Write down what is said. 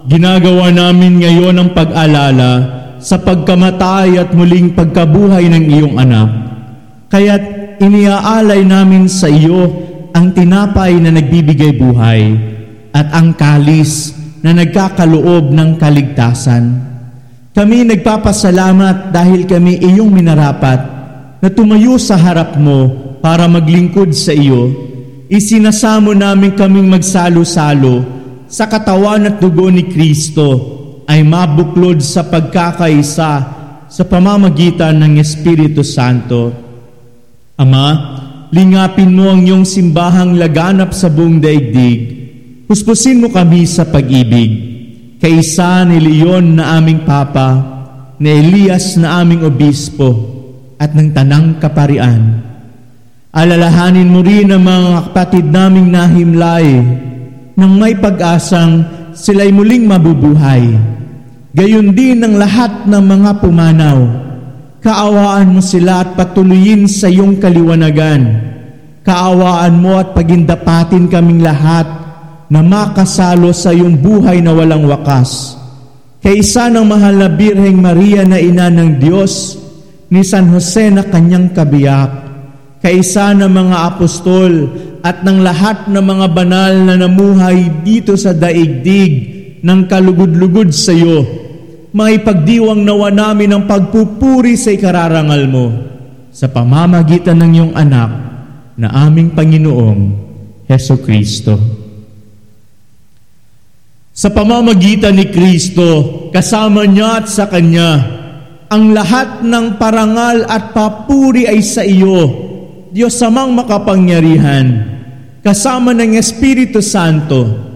ginagawa namin ngayon ang pag-alala sa pagkamatay at muling pagkabuhay ng iyong anak. Kaya't iniaalay namin sa iyo ang tinapay na nagbibigay buhay at ang kalis na nagkakaloob ng kaligtasan. Kami nagpapasalamat dahil kami iyong minarapat na tumayo sa harap mo para maglingkod sa iyo. Isinasamo namin kaming magsalo-salo sa katawan at dugo ni Kristo ay mabuklod sa pagkakaisa sa pamamagitan ng Espiritu Santo. Ama, lingapin mo ang iyong simbahang laganap sa buong daigdig. Puspusin mo kami sa pag-ibig. Kaisa ni Leon na aming Papa, ni Elias na aming Obispo, at ng Tanang Kaparian. Alalahanin mo rin ang mga kapatid naming nahimlay nang may pag-asang sila'y muling mabubuhay. Gayon din ang lahat ng mga pumanaw. Kaawaan mo sila at patuloyin sa iyong kaliwanagan. Kaawaan mo at pagindapatin kaming lahat na makasalo sa iyong buhay na walang wakas. Kaisa ng mahal na Birheng Maria na ina ng Diyos, ni San Jose na kanyang kabiyak, kaisa ng mga apostol at ng lahat ng mga banal na namuhay dito sa daigdig ng kalugod-lugod sa iyo, maipagdiwang nawa namin ang pagpupuri sa ikararangal mo sa pamamagitan ng iyong anak na aming Panginoong Heso Kristo. Sa pamamagitan ni Kristo, kasama niya at sa Kanya, ang lahat ng parangal at papuri ay sa iyo, Diyos Amang makapangyarihan, kasama ng Espiritu Santo,